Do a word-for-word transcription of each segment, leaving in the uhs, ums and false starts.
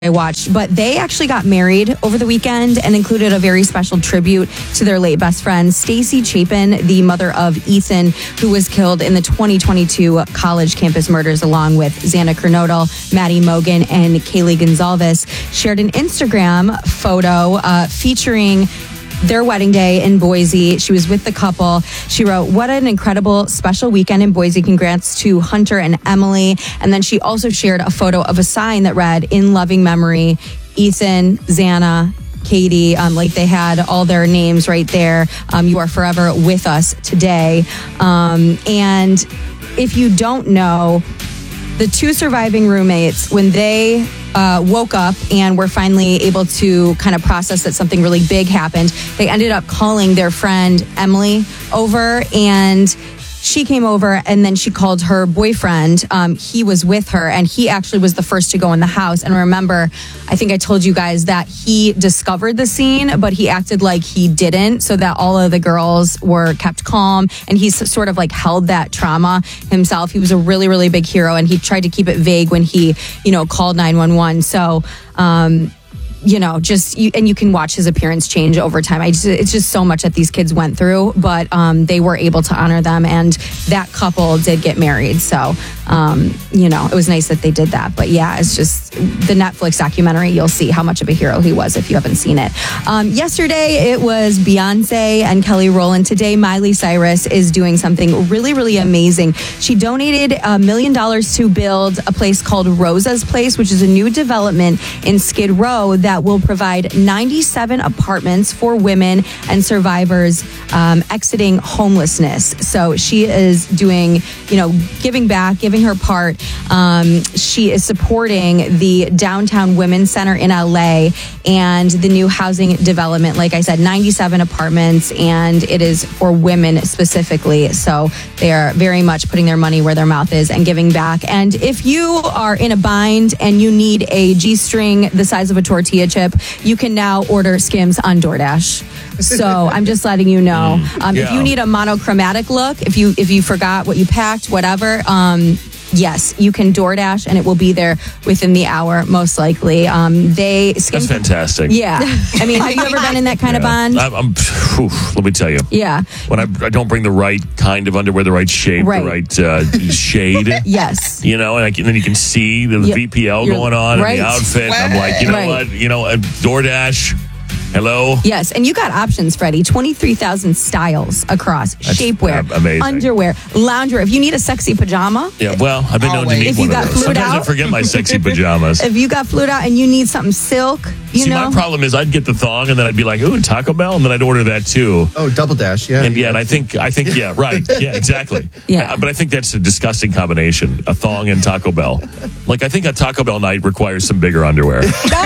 I watched, but they actually got married over the weekend and included a very special tribute to their late best friend, Stacy Chapin, the mother of Ethan, who was killed in the twenty twenty-two college campus murders, along with Xana Kernodle, Maddie Mogan, and Kaylee Gonzalez, shared an Instagram photo uh, featuring their wedding day in Boise. She was with the couple. She wrote, "What an incredible special weekend in Boise. Congrats to Hunter and Emily." And then she also shared a photo of a sign that read, "In loving memory, Ethan, Xana, Katie." Um, like they had all their names right there. Um, you are forever with us today. Um, and if you don't know, the two surviving roommates, when they uh, woke up and were finally able to kind of process that something really big happened, they ended up calling their friend Emily over, and she came over, and then she called her boyfriend. Um, he was with her, and he actually was the first to go in the house. And remember, I think I told you guys that he discovered the scene, but he acted like he didn't, so that all of the girls were kept calm. And he's sort of like held that trauma himself. He was a really, really big hero, and he tried to keep it vague when he, you know, called nine one one. So, um, you know, just, you, and you can watch his appearance change over time. I just, it's just so much that these kids went through, but um, they were able to honor them, and that couple did get married. So, um, you know, it was nice that they did that. But yeah, it's just the Netflix documentary. You'll see how much of a hero he was if you haven't seen it. Um, yesterday, it was Beyonce and Kelly Rowland. Today, Miley Cyrus is doing something really, really amazing. She donated a million dollars to build a place called Rosa's Place, which is a new development in Skid Row that that will provide ninety-seven apartments for women and survivors um, exiting homelessness. So she is doing, you know, giving back, giving her part. Um, she is supporting the Downtown Women's Center in L A and the new housing development. Like I said, ninety-seven apartments, and it is for women specifically. So they are very much putting their money where their mouth is and giving back. And if you are in a bind and you need a G-string the size of a tortilla chip, you can now order Skims on DoorDash. So I'm just letting you know. Um, yeah. If you need a monochromatic look, if you if you forgot what you packed, whatever, um, yes, you can DoorDash, and it will be there within the hour, most likely. Um, they Skims, That's fantastic. Yeah. I mean, have you ever been in that kind yeah. of bond? I'm, I'm, whew, let me tell you. Yeah. When I, I don't bring the right kind of underwear, the right shape, right. the right uh, shade. Yes. You know, and, I can, and then you can see the yeah. V P L You're, going on right. in the outfit. And I'm like, you know right. what? You know, uh, DoorDash. Hello? Yes, and you got options, Freddie. twenty-three thousand styles across That's shapewear, amazing. underwear, loungewear. If you need a sexy pajama. Yeah, well, I've been known to need if one you of got those. Sometimes out, I forget my sexy pajamas. If you got flued out and you need something silk, you See, know. my problem is I'd get the thong, and then I'd be like, ooh, Taco Bell, and then I'd order that too. Oh, Double Dash, yeah. And yeah, and I think, I think, yeah, right. Yeah, exactly. Yeah. I, but I think that's a disgusting combination, a thong and Taco Bell. Like, I think a Taco Bell night requires some bigger underwear.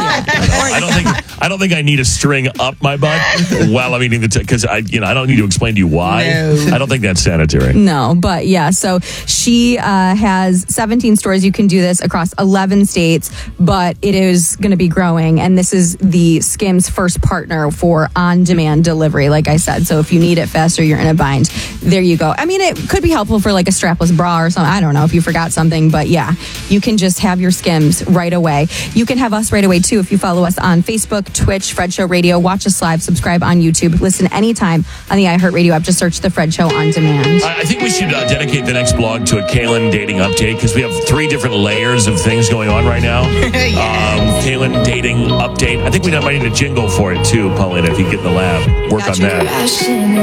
I don't think, I don't think I need a string up my butt while I'm eating the, because t- I, you know, I don't need to explain to you why. No. I don't think that's sanitary. No, but yeah, so she uh, has seventeen stores. You can do this across eleven states, but it is going to be growing, and this is the Skims first partner for on-demand delivery, like I said. So if you need it faster, you're in a bind. There you go. I mean, it could be helpful for like a strapless bra or something. I don't know if you forgot something, but yeah, you can just have your Skims right away. You can have us right away too if you follow us on Facebook, Twitch, Fred Show Radio, watch us live, subscribe on YouTube, listen anytime on the iHeartRadio app. Just search The Fred Show on demand. I, I think we should uh, dedicate the next blog to a Kaylin dating update, because we have three different layers of things going on right now. Yes. um, Kaylin dating update. I think we might need a jingle for it too, Paulina, if you get in the lab. Work Got on that.